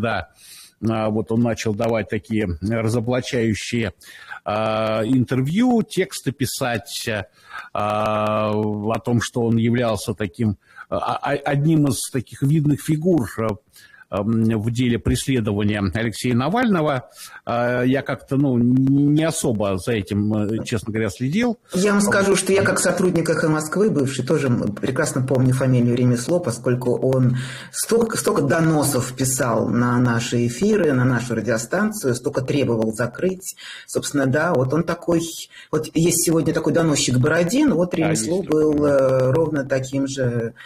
когда вот он начал давать такие разоблачающие интервью, тексты писать о том, что он являлся таким, одним из таких видных фигур в деле преследования Алексея Навального. Я как-то не особо за этим, честно говоря, следил. Я вам скажу, что я как сотрудник «Эхо Москвы» бывший тоже прекрасно помню фамилию Ремесло, поскольку он столько доносов писал на наши эфиры, на нашу радиостанцию, столько требовал закрыть. Собственно, да, вот он такой... Вот есть сегодня такой доносчик Бородин, вот Ремесло был ровно таким же...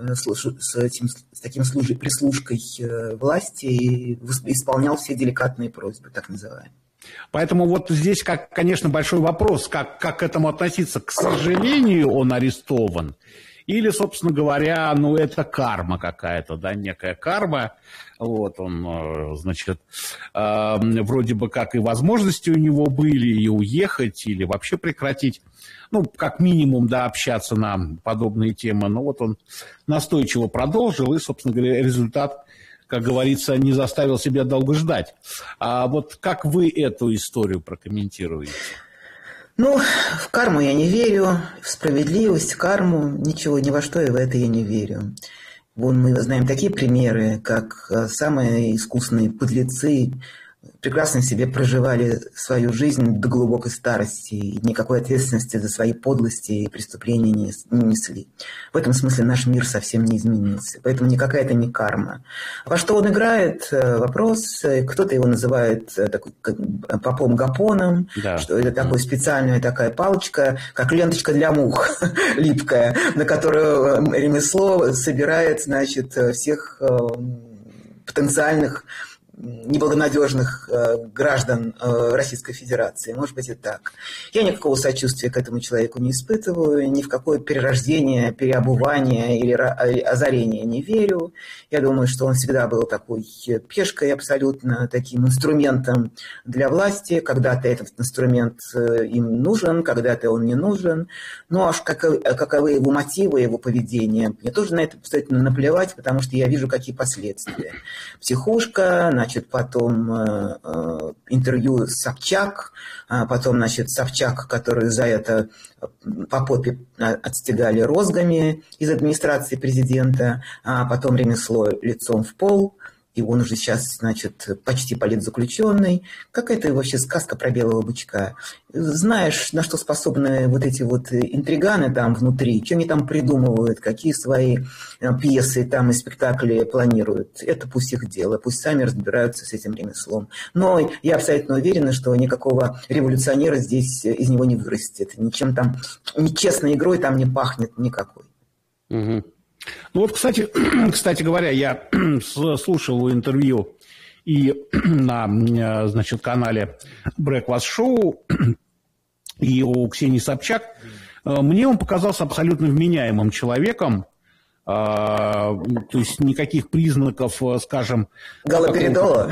с таким прислужкой власти и исполнял все деликатные просьбы, так называемые. Поэтому вот здесь, конечно, большой вопрос, как к этому относиться. К сожалению, он арестован. Или, собственно говоря, это карма какая-то, да, некая карма. Вот он, значит, вроде бы как и возможности у него были и уехать, или вообще прекратить, как минимум, да, общаться на подобные темы. Но вот он настойчиво продолжил, и, собственно говоря, результат, как говорится, не заставил себя долго ждать. А вот как вы эту историю прокомментируете? В карму я не верю, в справедливость, в карму, ничего, ни во что и в это я не верю. Вон мы знаем такие примеры, как самые искусные подлецы прекрасно себе проживали свою жизнь до глубокой старости и никакой ответственности за свои подлости и преступления не несли. В этом смысле наш мир совсем не изменился. Поэтому никакая это не карма. Во что он играет? Вопрос. Кто-то его называет попом-гапоном, да. Что это такая специальная такая палочка, как ленточка для мух, липкая, на которую ремесло собирает, всех потенциальных неблагонадежных граждан Российской Федерации. Может быть и так. Я никакого сочувствия к этому человеку не испытываю, ни в какое перерождение, переобувание или озарение не верю. Я думаю, что он всегда был такой пешкой абсолютно, таким инструментом для власти. Когда-то этот инструмент им нужен, когда-то он не нужен. Каковы его мотивы, его поведение, мне тоже на это абсолютно наплевать, потому что я вижу, какие последствия. Психушка, потом интервью с Собчак, потом, Собчак, который за это по попе отстегали розгами из администрации президента, а потом Ремесло лицом в пол, и он уже сейчас, почти политзаключенный. Какая-то вообще сказка про белого бычка. Знаешь, на что способны вот эти вот интриганы там внутри, что они там придумывают, какие свои пьесы там и спектакли планируют. Это пусть их дело, пусть сами разбираются с этим ремеслом. Но я абсолютно уверена, что никакого революционера здесь из него не вырастет. Ничем там, нечестной игрой там не пахнет никакой. Угу. Кстати говоря, я слушал интервью и на, канале Breakfast Show, и у Ксении Собчак. Мне он показался абсолютно вменяемым человеком. То есть никаких признаков, скажем... Галоперидола?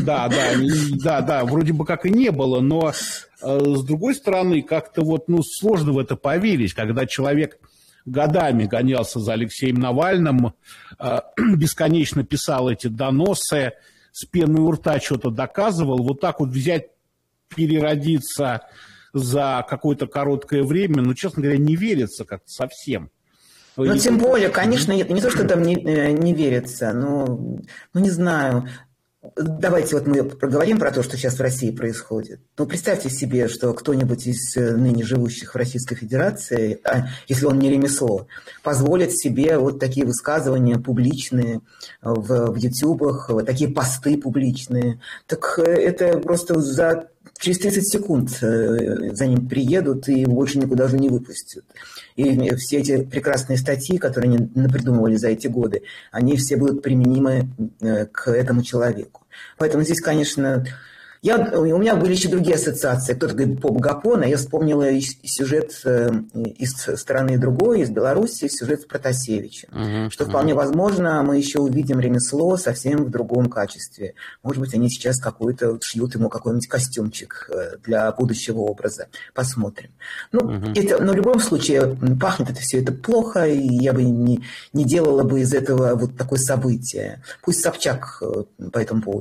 Да, вроде бы как и не было, но с другой стороны, как-то сложно в это поверить, когда человек годами гонялся за Алексеем Навальным, бесконечно писал эти доносы, с пеной у рта что-то доказывал. Вот так вот взять, переродиться за какое-то короткое время, честно говоря, не верится как-то совсем. Тем более, конечно, не то, что там не верится, но не знаю. Давайте мы проговорим про то, что сейчас в России происходит. Представьте себе, что кто-нибудь из ныне живущих в Российской Федерации, если он не ремесло, позволит себе вот такие высказывания публичные в ютубах, вот такие посты публичные. Так это просто через 30 секунд за ним приедут и больше никуда уже не выпустят. И все эти прекрасные статьи, которые они напридумывали за эти годы, они все будут применимы к этому человеку. Поэтому здесь, конечно... У меня были еще другие ассоциации. Кто-то говорит поп-гапон, а я вспомнила сюжет из стороны другой, из Беларуси, сюжет с Протасевичем. Что вполне возможно, мы еще увидим ремесло совсем в другом качестве. Может быть, они сейчас шьют ему какой-нибудь костюмчик для будущего образа. Посмотрим. Но в любом случае, пахнет все это плохо, и я бы не делала бы из этого вот такое событие. Пусть Собчак по этому поводу